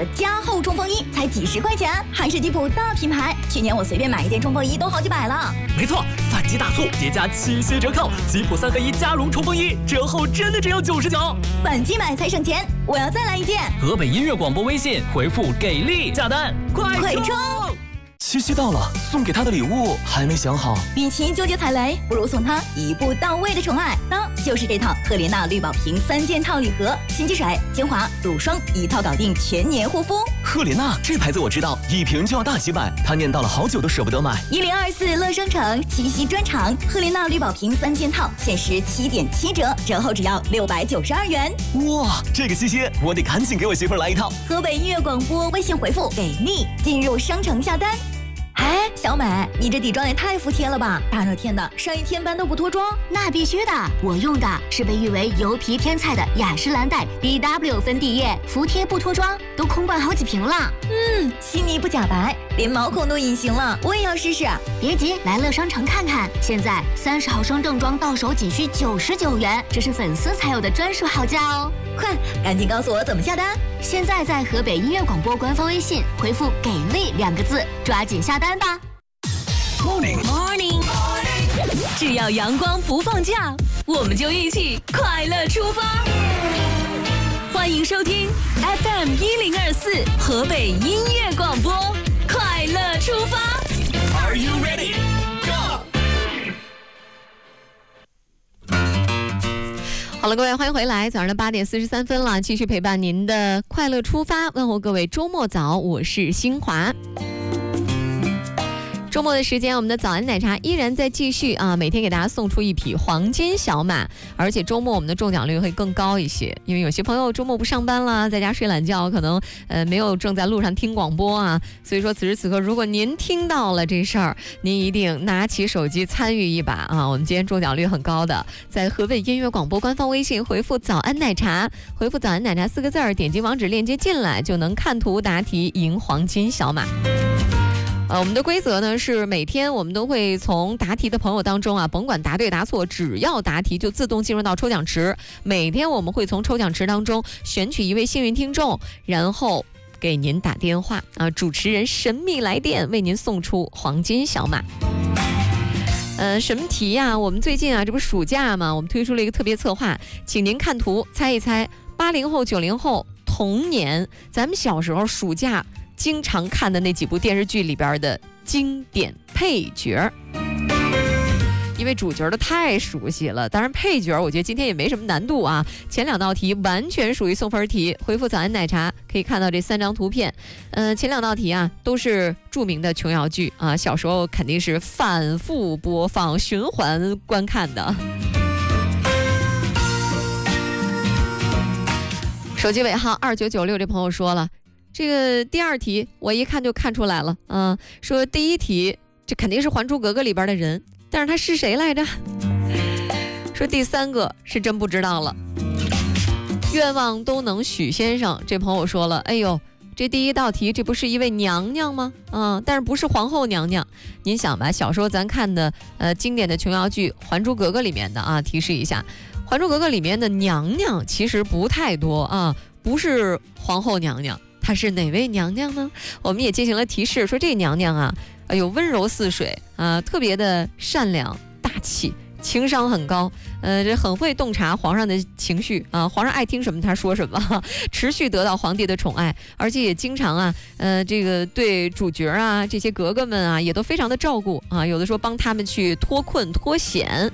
的加厚冲锋衣才几十块钱，韩式吉普大品牌。去年我随便买一件冲锋衣都好几百了。 没错，反击大促，叠加7些折扣，吉普3合1加绒冲锋衣折后真的只有99， 反击买才省钱，我要再来一件。 河北音乐广播微信回复给力下单，快冲！ 七夕到了，送给他的礼物还没想好。 与其纠结踩雷，不如送他一步到位的宠爱，那就是这套赫莲娜绿宝瓶3件套礼盒，洗洁水、精华、乳霜一套搞定全年护肤。 赫莲娜这牌子我知道，一瓶就要大几百，他念叨了好久都舍不得买。 1024乐商城七夕专场，赫莲娜绿宝瓶3件套限时7.7折，折后只要692元。 哇，这个七夕我得赶紧给我媳妇来一套。 河北音乐广播微信回复给力，进入商城下单。哎，小美，你这底妆也太服帖了吧！大热天的，上一天班都不脱妆？ 那必须的，我用的是被誉为油皮天菜的雅诗兰黛 BW 粉底液，服帖不脱妆，都空灌好几瓶了。 细腻不假白，连毛孔都隐形了，我也要试试。 别急，来乐商城看看，现在30毫升正装到手仅需99元，这是粉丝才有的专属好价哦！ 快，赶紧告诉我怎么下单。 现在在河北音乐广播官方微信回复“给力”2个字，抓紧下单吧。 Morning， 只要阳光不放假，我们就一起快乐出发。欢迎收听 FM 1024河北音乐广播，快乐出发。 Are you ready? Go！ 好了，各位，欢迎回来，早上的8点43分了，继续陪伴您的快乐出发，问候各位周末早，我是新华。周末的时间，我们的早安奶茶依然在继续啊，每天给大家送出一匹黄金小马，而且周末我们的中奖率会更高一些，因为有些朋友周末不上班了，在家睡懒觉，可能没有正在路上听广播啊，所以说此时此刻，如果您听到了这事儿，您一定拿起手机参与一把啊！我们今天中奖率很高的，在河北音乐广播官方微信回复早安奶茶，回复早安奶茶4个字儿，点击网址链接进来，就能看图答题赢黄金小马。我们的规则呢是每天我们都会从答题的朋友当中啊，甭管答对答错，只要答题就自动进入到抽奖池。每天我们会从抽奖池当中选取一位幸运听众，然后给您打电话啊，主持人神秘来电为您送出黄金小马。什么题呀？我们最近啊，这不是暑假嘛，我们推出了一个特别策划，请您看图猜一猜80后、90后童年咱们小时候暑假经常看的那几部电视剧里边的经典配角，因为主角都太熟悉了，当然配角我觉得今天也没什么难度啊。前2道题完全属于送分题，回复早安奶茶可以看到这3张图片。前2道题啊都是著名的琼瑶剧啊，小时候肯定是反复播放、循环观看的。手机尾号2996这朋友说了，这个第2题我一看就看出来了，说第1题这肯定是《还珠格格》里边的人，但是他是谁来着？说第3个是真不知道了。愿望都能许先生这朋友说了，哎呦，这第1道题这不是一位娘娘吗？但是不是皇后娘娘。您想吧，小时候咱看的经典的琼瑶剧《还珠格格》里面的啊，提示一下，《还珠格格》里面的娘娘其实不太多啊，不是皇后娘娘。她是哪位娘娘呢？我们也进行了提示，说这娘娘啊，哎呦，温柔似水啊，特别的善良大气，情商很高，这很会洞察皇上的情绪啊，皇上爱听什么他说什么，持续得到皇帝的宠爱，而且也经常啊，这个对主角啊这些格格们啊也都非常的照顾啊，有的时候帮他们去脱困脱险。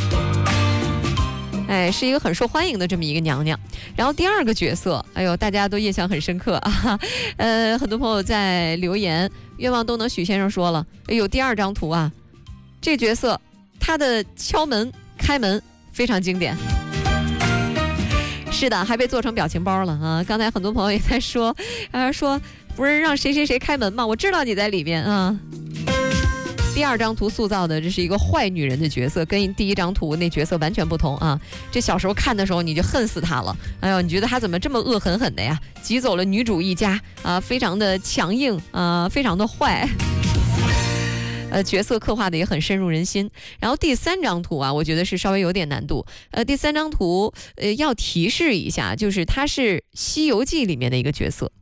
哎，是一个很受欢迎的这么一个娘娘。然后第2个角色，哎呦，大家都印象很深刻啊。很多朋友在留言，愿望都能许先生说了，哎呦，第2张图啊，这角色他的敲门开门非常经典。是的，还被做成表情包了啊！刚才很多朋友也在说，说不是让谁谁谁开门吗？我知道你在里面啊。第2张图塑造的这是一个坏女人的角色，跟第1张图那角色完全不同啊！这小时候看的时候你就恨死她了，哎呦，你觉得她怎么这么恶狠狠的呀？挤走了女主一家啊，非常的强硬啊，非常的坏。角色刻画的也很深入人心。然后第3张图啊，我觉得是稍微有点难度。第3张图要提示一下，就是它是《西游记》里面的一个角色。